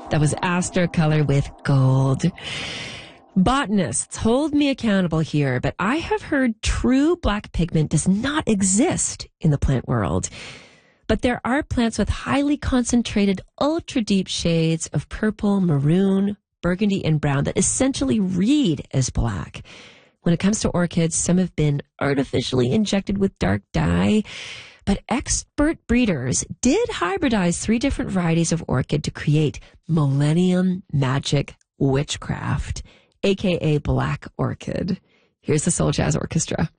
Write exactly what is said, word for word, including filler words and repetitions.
That was Astrocolor with Gold. Botanists, hold me accountable here, but I have heard true black pigment does not exist in the plant world. But there are plants with highly concentrated, ultra-deep shades of purple, maroon, burgundy, and brown that essentially read as black. When it comes to orchids, some have been artificially injected with dark dye, but expert breeders did hybridize three different varieties of orchid to create Millennium Magic Witchcraft, aka Black Orchid. Here's the Soul Jazz Orchestra.